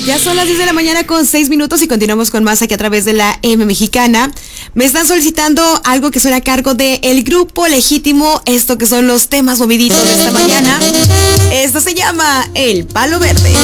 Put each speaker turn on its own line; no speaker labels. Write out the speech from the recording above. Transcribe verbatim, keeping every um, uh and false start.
Ya son las diez de la mañana con seis minutos y continuamos con más aquí a través de la M Mexicana. Me están solicitando algo que suena a cargo de El Grupo Legítimo, esto que son los temas moviditos de esta mañana. Esto se llama El Palo Verde.